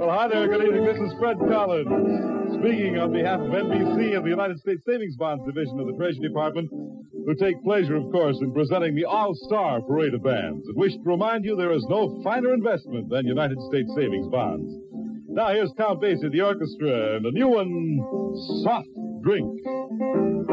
Well, hi there. Good evening. This is Fred Collins, speaking on behalf of NBC and the United States Savings Bonds Division of the Treasury Department, who take pleasure, of course, in presenting the All-Star Parade of Bands, and wish to remind you there is no finer investment than United States Savings Bonds. Now, here's Count Basie, the orchestra, and a new one, Soft Drink.